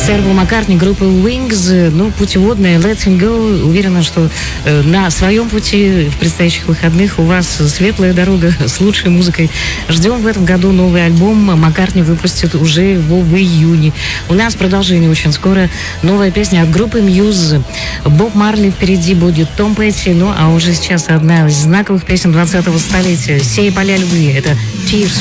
Шестый альбом Маккартни группы Wings, ну, путеводная Let's Him Go. Уверена, что на своем пути в предстоящих выходных у вас светлая дорога с лучшей музыкой. Ждем в этом году новый альбом. Маккартни выпустит уже его в июне. У нас продолжение очень скоро. Новая песня от группы Muse. Боб Марли впереди будет, Том Петти. Ну, а уже сейчас одна из знаковых песен 20-го столетия. «Сей поля любви». Это Tears